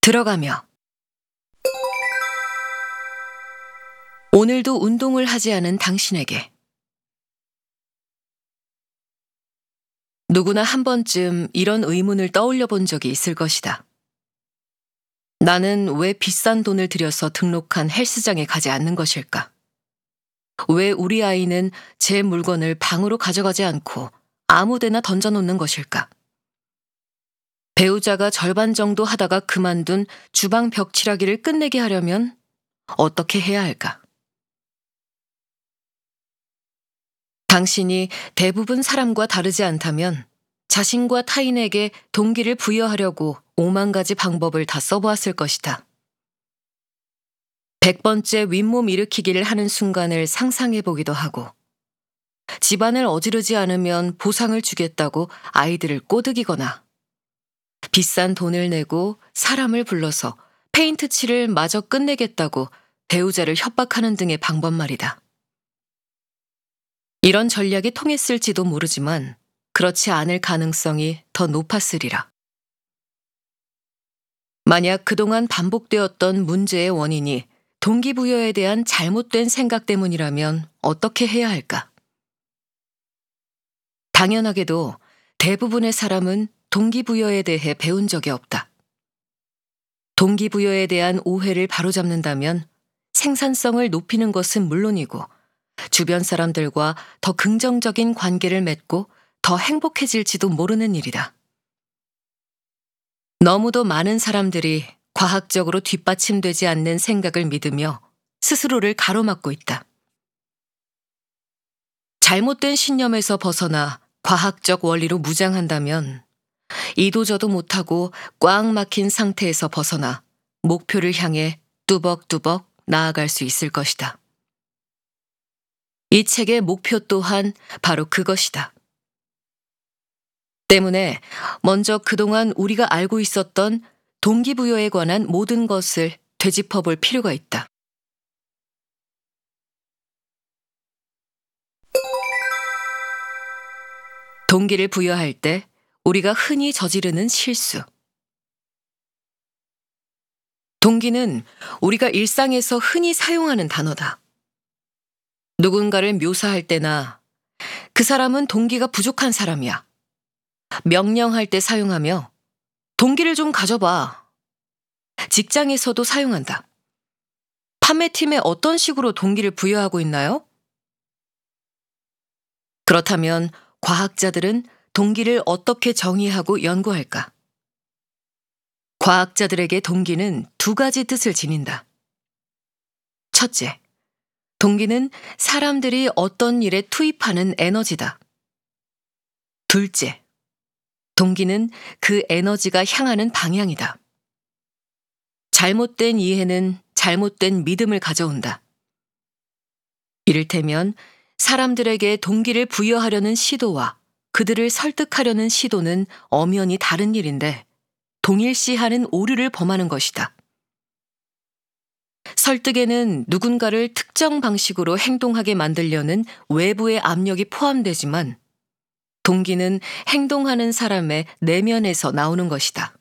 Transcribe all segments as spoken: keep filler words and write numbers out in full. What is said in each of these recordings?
들어가며 오늘도 운동을 하지 않은 당신에게 누구나 한 번쯤 이런 의문을 떠올려 본 적이 있을 것이다. 나는 왜 비싼 돈을 들여서 등록한 헬스장에 가지 않는 것일까? 왜 우리 아이는 제 물건을 방으로 가져가지 않고 아무데나 던져놓는 것일까? 배우자가 절반 정도 하다가 그만둔 주방 벽칠하기를 끝내게 하려면 어떻게 해야 할까? 당신이 대부분 사람과 다르지 않다면 자신과 타인에게 동기를 부여하려고 오만 가지 방법을 다 써보았을 것이다. 백 번째 윗몸 일으키기를 하는 순간을 상상해보기도 하고, 집안을 어지르지 않으면 보상을 주겠다고 아이들을 꼬드기거나, 비싼 돈을 내고 사람을 불러서 페인트 칠을 마저 끝내겠다고 배우자를 협박하는 등의 방법 말이다. 이런 전략이 통했을지도 모르지만 그렇지 않을 가능성이 더 높았으리라. 만약 그동안 반복되었던 문제의 원인이 동기부여에 대한 잘못된 생각 때문이라면 어떻게 해야 할까? 당연하게도 대부분의 사람은 동기부여에 대해 배운 적이 없다. 동기부여에 대한 오해를 바로잡는다면 생산성을 높이는 것은 물론이고 주변 사람들과 더 긍정적인 관계를 맺고 더 행복해질지도 모르는 일이다. 너무도 많은 사람들이 과학적으로 뒷받침되지 않는 생각을 믿으며 스스로를 가로막고 있다. 잘못된 신념에서 벗어나 과학적 원리로 무장한다면 이도저도 못하고 꽉 막힌 상태에서 벗어나 목표를 향해 뚜벅뚜벅 나아갈 수 있을 것이다. 이 책의 목표 또한 바로 그것이다. 때문에 먼저 그동안 우리가 알고 있었던 동기부여에 관한 모든 것을 되짚어 볼 필요가 있다. 동기를 부여할 때 우리가 흔히 저지르는 실수. 동기는 우리가 일상에서 흔히 사용하는 단어다. 누군가를 묘사할 때나 그 사람은 동기가 부족한 사람이야. 명령할 때 사용하며 동기를 좀 가져봐. 직장에서도 사용한다. 판매팀에 어떤 식으로 동기를 부여하고 있나요? 그렇다면 과학자들은 동기를 어떻게 정의하고 연구할까? 과학자들에게 동기는 두 가지 뜻을 지닌다. 첫째, 동기는 사람들이 어떤 일에 투입하는 에너지다. 둘째, 동기는 그 에너지가 향하는 방향이다. 잘못된 이해는 잘못된 믿음을 가져온다. 이를테면 사람들에게 동기를 부여하려는 시도와 그들을 설득하려는 시도는 엄연히 다른 일인데 동일시하는 오류를 범하는 것이다. 설득에는 누군가를 특정 방식으로 행동하게 만들려는 외부의 압력이 포함되지만 동기는 행동하는 사람의 내면에서 나오는 것이다.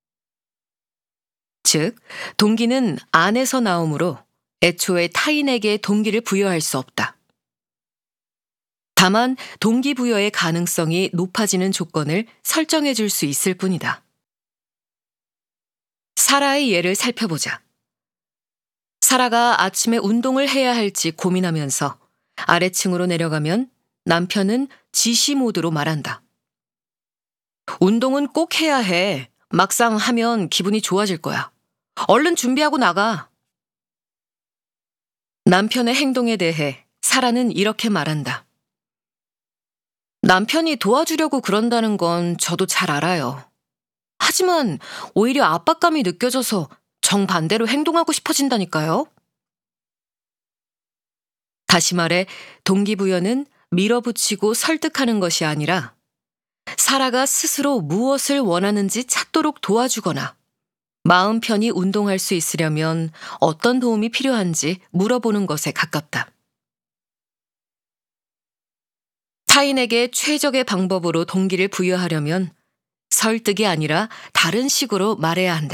즉, 동기는 안에서 나오므로 애초에 타인에게 동기를 부여할 수 없다. 다만 동기부여의 가능성이 높아지는 조건을 설정해 줄 수 있을 뿐이다. 사라의 예를 살펴보자. 사라가 아침에 운동을 해야 할지 고민하면서 아래층으로 내려가면 남편은 지시 모드로 말한다. 운동은 꼭 해야 해. 막상 하면 기분이 좋아질 거야. 얼른 준비하고 나가. 남편의 행동에 대해 사라는 이렇게 말한다. 남편이 도와주려고 그런다는 건 저도 잘 알아요. 하지만 오히려 압박감이 느껴져서 정반대로 행동하고 싶어진다니까요. 다시 말해 동기부여는 밀어붙이고 설득하는 것이 아니라 사라가 스스로 무엇을 원하는지 찾도록 도와주거나 마음 편히 운동할 수 있으려면 어떤 도움이 필요한지 물어보는 것에 가깝다. 타인에게 최적의 방법으로 동기를 부여하려면 설득이 아니라 다른 식으로 말해야 한다.